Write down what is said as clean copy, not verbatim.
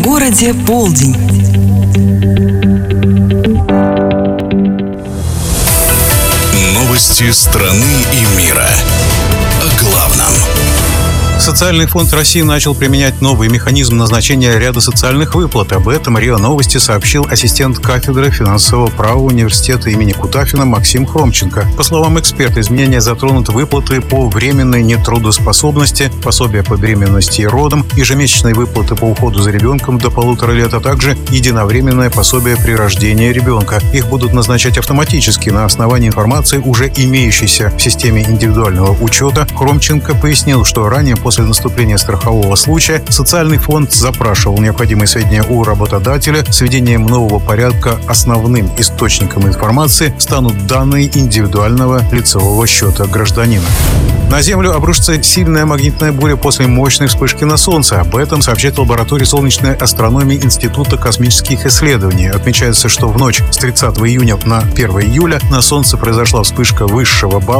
городе полдень. Новости страны и мира. О главном. Социальный фонд России начал применять новый механизм назначения ряда социальных выплат. Об этом РИА Новости сообщил ассистент кафедры финансового права университета имени Кутафина Максим Хромченко. По словам эксперта, изменения затронут выплаты по временной нетрудоспособности, пособия по беременности и родам, ежемесячные выплаты по уходу за ребенком до 1,5 лет, а также единовременное пособие при рождении ребенка. Их будут назначать автоматически на основании информации, уже имеющейся в системе индивидуального учета. Хромченко пояснил, что ранее после наступления страхового случая социальный фонд запрашивал необходимые сведения у работодателя. С введением нового порядка основным источником информации станут данные индивидуального лицевого счета гражданина. На Землю обрушится сильная магнитная буря после мощной вспышки на Солнце. Об этом сообщает лаборатория солнечной астрономии Института космических исследований. Отмечается, что в ночь с 30 июня на 1 июля на Солнце произошла вспышка высшего балла